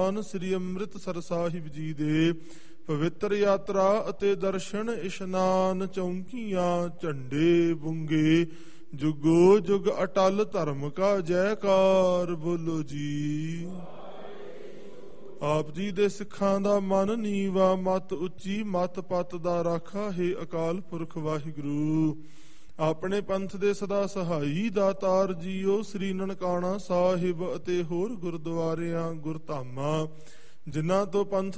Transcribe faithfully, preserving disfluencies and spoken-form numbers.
ਸਥਾਨ ਸ੍ਰੀ ਅੰਮ੍ਰਿਤਸਰ ਸਾਹਿਬ ਜੀ ਦੇ ਪਵਿੱਤਰ ਯਾਤਰਾ ਅਤੇ ਦਰਸ਼ਨ ਇਸ਼ਨਾਨ, ਚੌਂਕੀਆਂ, ਝੰਡੇ, ਬੁੰਗੇ, ਜੁਗੋ ਜੁਗ ਅਟਲ ਧਰਮ ਕਾ ਜੈਕਾਰ। ਬੋਲੋ ਜੀ। ਆਪ ਜੀ ਦੇ ਸਿੱਖਾਂ ਦਾ ਮਨ ਨੀਵਾ, ਮਤ ਉੱਚੀ, ਮਤ ਪਤ ਦਾ ਰਾਖਾ ਹੈ ਅਕਾਲ ਪੁਰਖ ਵਾਹਿਗੁਰੂ। ਆਪਣੇ ਪੰਥ ਦੇ ਸਦਾ ਸਹਾਈ ਦਾਤਾਰ ਜੀਓ, ਸ੍ਰੀ ਨਨਕਾਣਾ ਸਾਹਿਬ ਅਤੇ ਹੋਰ ਗੁਰਦੁਆਰਿਆਂ ਗੁਰਧਾਮਾਂ ਜਿਨ੍ਹਾਂ ਤੋਂ ਪੰਥ